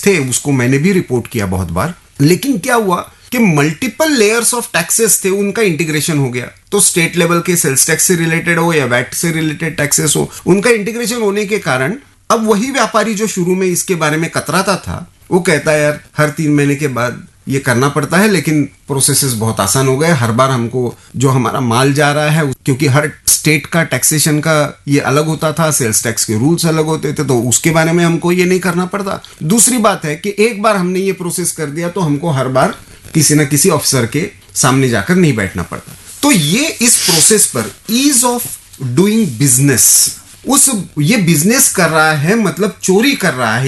थे, उसको मैंने भी रिपोर्ट किया बहुत बार। लेकिन क्या हुआ कि मल्टीपल लेयर्स ऑफ टैक्सेस थे, उनका इंटीग्रेशन हो गया। तो स्टेट लेवल के सेल्स टैक्स से रिलेटेड हो या वैट से रिलेटेड टैक्सेस हो, उनका इंटीग्रेशन होने के कारण अब वही व्यापारी जो शुरू में इसके बारे में कतराता था, वो कहता है यार हर 3 महीने के बाद ये करना पड़ता है, लेकिन प्रोसेसेस बहुत आसान हो गए। हर बार हमको जो हमारा माल जा रहा है, क्योंकि हर स्टेट का टैक्सेशन का ये अलग होता था, सेल्स टैक्स के रूल्स अलग होते थे, तो उसके बारे में हमको ये नहीं करना पड़ता। दूसरी बात है कि एक बार हमने ये प्रोसेस कर दिया तो हमको हर बार किसी न किसी ऑफिसर के सामने जाकर नहीं बैठना पड़ता। तो ये इस प्रोसेस पर ईज ऑफ डूइंग बिजनेस, ये बिजनेस कर रहा है मतलब चोरी कर रहा है